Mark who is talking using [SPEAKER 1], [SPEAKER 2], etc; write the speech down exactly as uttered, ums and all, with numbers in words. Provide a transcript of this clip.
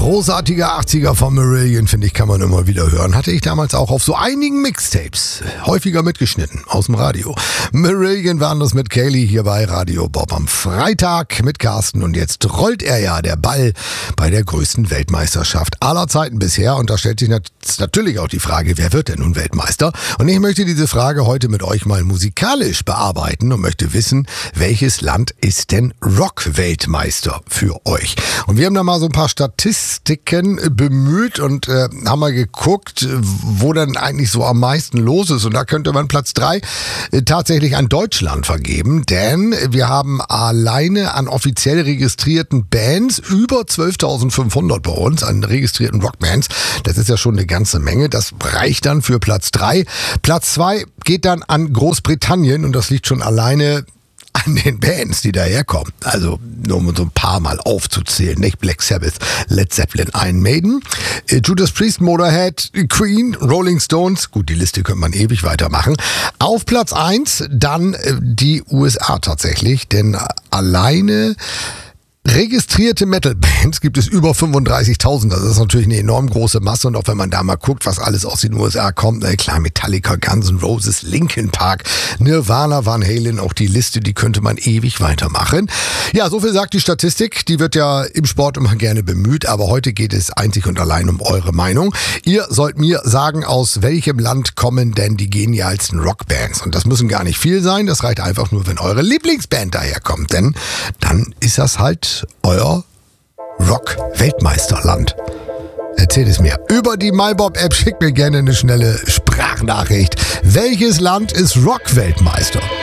[SPEAKER 1] Großartiger achtziger von Marillion, finde ich, kann man immer wieder hören. Hatte ich damals auch auf so einigen Mixtapes, häufiger mitgeschnitten, aus dem Radio. Marillion waren das mit Kaylee hier bei Radio Bob am Freitag mit Carsten. Und jetzt rollt er ja, der Ball, bei der größten Weltmeisterschaft aller Zeiten bisher. Und da stellt sich natürlich auch die Frage, wer wird denn nun Weltmeister? Und ich möchte diese Frage heute mit euch mal musikalisch bearbeiten und möchte wissen, welches Land ist denn Rock-Weltmeister für euch? Und wir haben da mal so ein paar Statistiken bemüht und äh, haben mal geguckt, wo dann eigentlich so am meisten los ist. Und da könnte man Platz drei äh, tatsächlich an Deutschland vergeben, denn wir haben alleine an offiziell registrierten Bands über zwölftausendfünfhundert bei uns, an registrierten Rockbands. Das ist ja schon eine ganze Menge. Das reicht dann für Platz drei. Platz zwei geht dann an Großbritannien und das liegt schon alleine an den Bands, die daherkommen. Also nur um so ein paar Mal aufzuzählen. Nicht Black Sabbath, Led Zeppelin, Iron Maiden, Judas Priest, Motorhead, Queen, Rolling Stones. Gut, die Liste könnte man ewig weitermachen. Auf Platz eins dann die U S A tatsächlich, denn alleine registrierte Metal-Bands gibt es über fünfunddreißigtausend. Das ist natürlich eine enorm große Masse. Und auch wenn man da mal guckt, was alles aus den U S A kommt, na klar, Metallica, Guns N' Roses, Linkin Park, Nirvana, Van Halen, auch die Liste, die könnte man ewig weitermachen. Ja, so viel sagt die Statistik. Die wird ja im Sport immer gerne bemüht. Aber heute geht es einzig und allein um eure Meinung. Ihr sollt mir sagen, aus welchem Land kommen denn die genialsten Rockbands? Und das müssen gar nicht viel sein. Das reicht einfach nur, wenn eure Lieblingsband daherkommt. Denn dann ist das halt euer Rock-Weltmeisterland. Erzählt es mir über die MyBob-App. Schickt mir gerne eine schnelle Sprachnachricht. Welches Land ist Rock-Weltmeister?